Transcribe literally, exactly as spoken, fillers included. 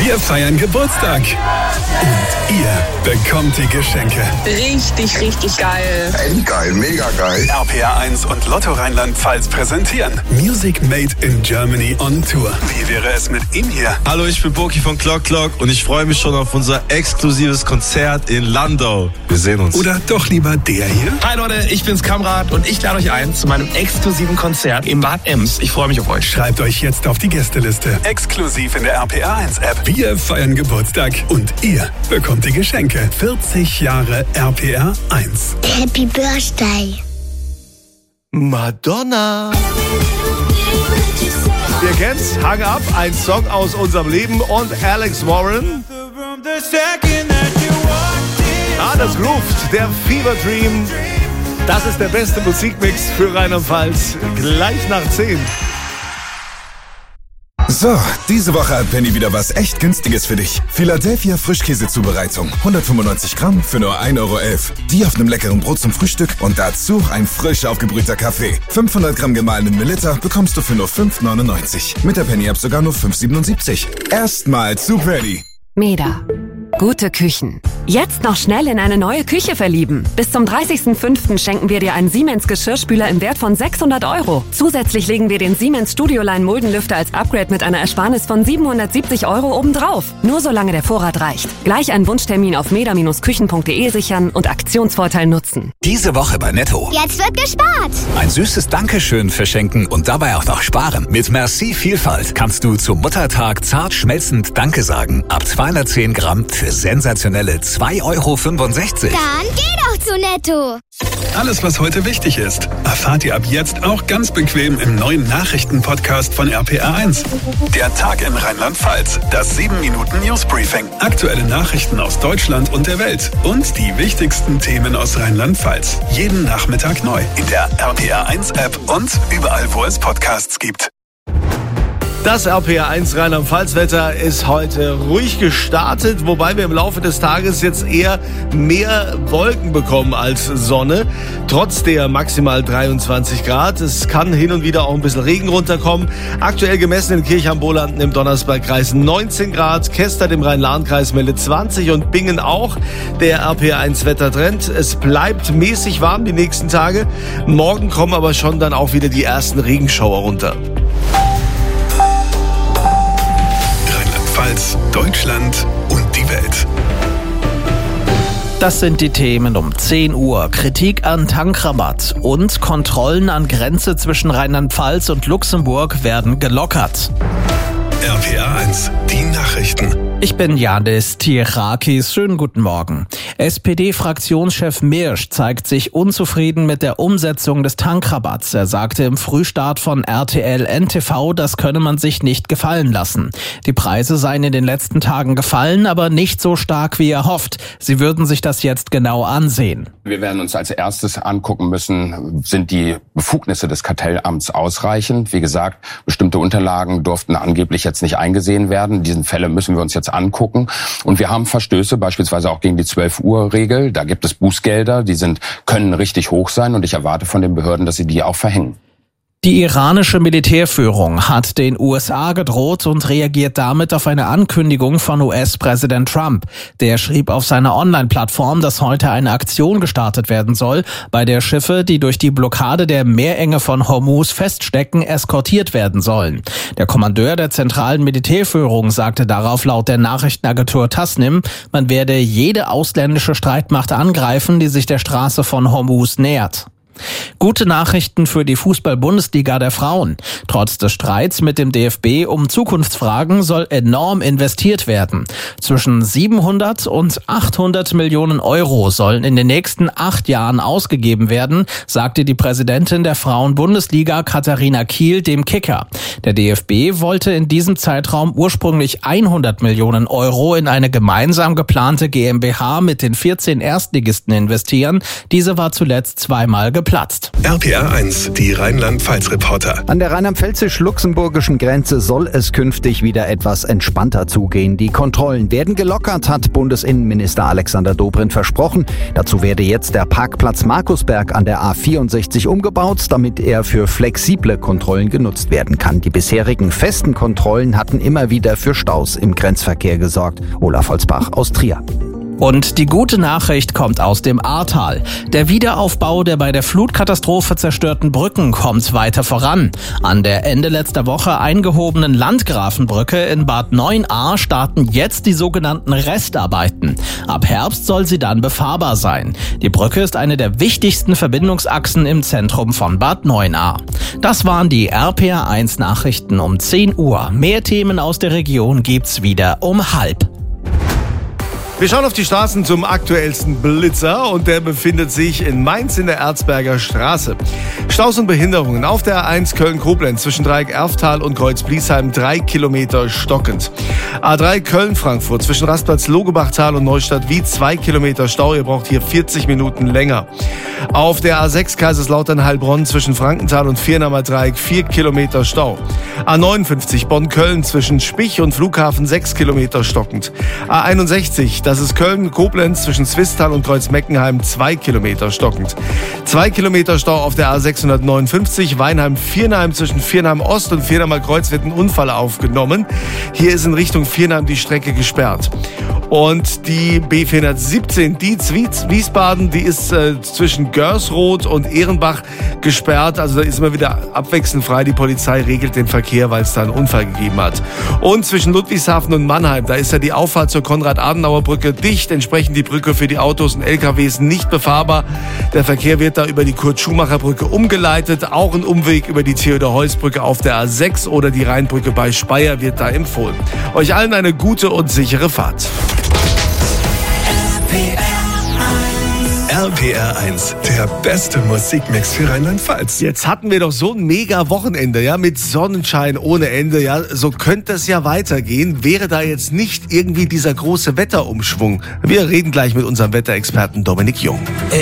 Wir feiern Geburtstag. Und ihr bekommt die Geschenke. Richtig, richtig geil. Endgeil, mega geil. R P R eins und Lotto Rheinland-Pfalz präsentieren Music Made in Germany on Tour. Wie wäre es mit ihm hier? Hallo, ich bin Boki von Clock Clock und ich freue mich schon auf unser exklusives Konzert in Landau. Wir sehen uns. Oder doch lieber der hier? Hi Leute, ich bin's Kamrat und ich lade euch ein zu meinem exklusiven Konzert im Bad Ems. Ich freue mich auf euch. Schreibt euch jetzt auf die Gästeliste. Exklusiv in der R P R eins App. Wir feiern Geburtstag und ihr bekommt die Geschenke. vierzig Jahre R P R eins. Happy Birthday. Madonna. Ihr kennt's, Hang Up, ein Song aus unserem Leben und Alex Warren. Ah, das groovt, der Fever Dream. Das ist der beste Musikmix für Rheinland-Pfalz. Gleich nach zehn. So, diese Woche hat Penny wieder was echt Günstiges für dich. Philadelphia Frischkäsezubereitung. hundertfünfundneunzig Gramm für nur ein Euro elf. Die auf einem leckeren Brot zum Frühstück und dazu ein frisch aufgebrühter Kaffee. fünfhundert Gramm gemahlenen Melitta bekommst du für nur fünf neunundneunzig. Mit der Penny-App sogar nur fünf siebenundsiebzig. Erstmal zu Ready. Meda. Gute Küchen. Jetzt noch schnell in eine neue Küche verlieben. Bis zum dreißigsten fünften schenken wir dir einen Siemens Geschirrspüler im Wert von sechshundert Euro. Zusätzlich legen wir den Siemens Studioline Muldenlüfter als Upgrade mit einer Ersparnis von siebenhundertsiebzig Euro obendrauf. Nur solange der Vorrat reicht. Gleich einen Wunschtermin auf meda Küchen punkt de sichern und Aktionsvorteil nutzen. Diese Woche bei Netto. Jetzt wird gespart. Ein süßes Dankeschön verschenken und dabei auch noch sparen. Mit Merci Vielfalt kannst du zum Muttertag zart schmelzend Danke sagen. Ab zweihundertzehn Gramm für sensationelle zwei Euro fünfundsechzig. Dann geh doch zu Netto. Alles, was heute wichtig ist, erfahrt ihr ab jetzt auch ganz bequem im neuen Nachrichten-Podcast von R P R eins. Der Tag in Rheinland-Pfalz. Das sieben Minuten Newsbriefing. Aktuelle Nachrichten aus Deutschland und der Welt. Und die wichtigsten Themen aus Rheinland-Pfalz. Jeden Nachmittag neu. In der R P R eins App und überall, wo es Podcasts gibt. Das R P R eins Rheinland-Pfalz-Wetter ist heute ruhig gestartet, wobei wir im Laufe des Tages jetzt eher mehr Wolken bekommen als Sonne. Trotz der maximal dreiundzwanzig Grad. Es kann hin und wieder auch ein bisschen Regen runterkommen. Aktuell gemessen in Kirchhambolanden im Donnersbergkreis neunzehn Grad, Kestert im Rhein-Lahn-Kreis meldet zwanzig und Bingen auch. Der R P R eins Wettertrend. Es bleibt mäßig warm die nächsten Tage. Morgen kommen aber schon dann auch wieder die ersten Regenschauer runter. Deutschland und die Welt. Das sind die Themen um zehn Uhr. Kritik an Tankrabatt und Kontrollen an Grenze zwischen Rheinland-Pfalz und Luxemburg werden gelockert. R P R eins, die Nachrichten. Ich bin Janis Tirakis. Schönen guten Morgen. S P D-Fraktionschef Mirsch zeigt sich unzufrieden mit der Umsetzung des Tankrabatts. Er sagte im Frühstart von R T L N T V, das könne man sich nicht gefallen lassen. Die Preise seien in den letzten Tagen gefallen, aber nicht so stark wie er hofft. Sie würden sich das jetzt genau ansehen. Wir werden uns als erstes angucken müssen, sind die Befugnisse des Kartellamts ausreichend? Wie gesagt, bestimmte Unterlagen durften angeblich jetzt nicht eingesehen werden. Diese Fälle müssen wir uns jetzt angucken. Und wir haben Verstöße, beispielsweise auch gegen die zwölf Uhr Regel. Da gibt es Bußgelder, die sind, können richtig hoch sein und ich erwarte von den Behörden, dass sie die auch verhängen. Die iranische Militärführung hat den U S A gedroht und reagiert damit auf eine Ankündigung von U S-Präsident Trump. Der schrieb auf seiner Online-Plattform, dass heute eine Aktion gestartet werden soll, bei der Schiffe, die durch die Blockade der Meerenge von Hormuz feststecken, eskortiert werden sollen. Der Kommandeur der zentralen Militärführung sagte darauf laut der Nachrichtenagentur Tasnim, man werde jede ausländische Streitmacht angreifen, die sich der Straße von Hormuz nähert. Gute Nachrichten für die Fußball-Bundesliga der Frauen. Trotz des Streits mit dem D F B um Zukunftsfragen soll enorm investiert werden. Zwischen siebenhundert und achthundert Millionen Euro sollen in den nächsten acht Jahren ausgegeben werden, sagte die Präsidentin der Frauen-Bundesliga Katharina Kiel dem Kicker. Der D F B wollte in diesem Zeitraum ursprünglich hundert Millionen Euro in eine gemeinsam geplante GmbH mit den vierzehn Erstligisten investieren. Diese war zuletzt zweimal geplant. geplatzt. R P R eins, die Rheinland-Pfalz-Reporter. An der rheinland-pfälzisch-luxemburgischen Grenze soll es künftig wieder etwas entspannter zugehen. Die Kontrollen werden gelockert, hat Bundesinnenminister Alexander Dobrindt versprochen. Dazu werde jetzt der Parkplatz Markusberg an der A vierundsechzig umgebaut, damit er für flexible Kontrollen genutzt werden kann. Die bisherigen festen Kontrollen hatten immer wieder für Staus im Grenzverkehr gesorgt. Olaf Holzbach aus Trier. Und die gute Nachricht kommt aus dem Ahrtal. Der Wiederaufbau der bei der Flutkatastrophe zerstörten Brücken kommt weiter voran. An der Ende letzter Woche eingehobenen Landgrafenbrücke in Bad Neuenahr starten jetzt die sogenannten Restarbeiten. Ab Herbst soll sie dann befahrbar sein. Die Brücke ist eine der wichtigsten Verbindungsachsen im Zentrum von Bad Neuenahr. Das waren die R P R eins Nachrichten um zehn Uhr. Mehr Themen aus der Region gibt's wieder um halb. Wir schauen auf die Straßen zum aktuellsten Blitzer und der befindet sich in Mainz in der Erzberger Straße. Staus und Behinderungen auf der A eins Köln-Koblenz zwischen Dreieck Erftal und Kreuz-Bliesheim drei Kilometer stockend. A drei Köln-Frankfurt zwischen Rastplatz Logebachtal und Neustadt wie zwei Kilometer Stau. Ihr braucht hier vierzig Minuten länger. Auf der A sechs Kaiserslautern-Heilbronn zwischen Frankenthal und Viernahmer Dreieck vier Kilometer Stau. A neunundfünfzig Bonn-Köln zwischen Spich und Flughafen sechs Kilometer stockend. A einundsechzig, das ist Köln-Koblenz zwischen Zwistal und Kreuz-Meckenheim zwei Kilometer stockend. zwei Kilometer Stau auf der A sechshundertneunundfünfzig Weinheim-Viernheim zwischen Viernheim-Ost und Viernheimer Kreuz wird ein Unfall aufgenommen. Hier ist in Richtung Viernheim die Strecke gesperrt. Und die B vierhundertsiebzehn Dietz-Wiesbaden, die ist äh, zwischen Görsroth und Ehrenbach gesperrt. Also da ist immer wieder abwechselnd frei. Die Polizei regelt den Verkehr, weil es da einen Unfall gegeben hat. Und zwischen Ludwigshafen und Mannheim, da ist ja die Auffahrt zur Konrad-Adenauer-Brücke dicht. Entsprechend die Brücke für die Autos und L K Ws nicht befahrbar. Der Verkehr wird da über die Kurt-Schumacher-Brücke umgeleitet. Auch ein Umweg über die Theodor-Heuss-Brücke auf der A sechs oder die Rheinbrücke bei Speyer wird da empfohlen. Euch allen eine gute und sichere Fahrt. R P R eins, der beste Musikmix für Rheinland-Pfalz. Jetzt hatten wir doch so ein mega Wochenende, ja, mit Sonnenschein ohne Ende, ja. So könnte es ja weitergehen, wäre da jetzt nicht irgendwie dieser große Wetterumschwung. Wir reden gleich mit unserem Wetterexperten Dominik Jung.